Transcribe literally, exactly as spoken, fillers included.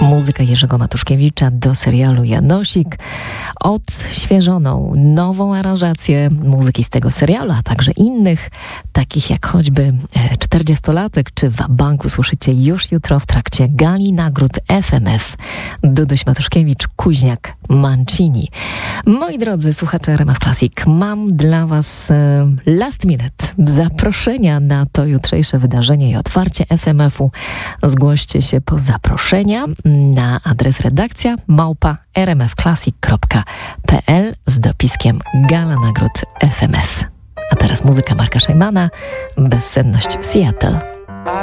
Muzyka Jerzego Matuszkiewicza do serialu Janosik, odświeżoną, nową aranżację muzyki z tego serialu, a także innych, takich jak choćby czterdziestolatek czy Wabank usłyszycie już jutro w trakcie gali nagród F M F. Duduś Matuszkiewicz, Kuźniak, Mancini. Moi drodzy słuchacze R M F Classic, mam dla was e, last minute zaproszenia na to jutrzejsze wydarzenie i otwarcie F M F-u. Zgłoście się po zaproszenia na adres redakcja małpa r m f classic kropka p l z dopiskiem Gala Nagród F M F. A teraz muzyka Marka Szejmana, Bezsenność w Seattle.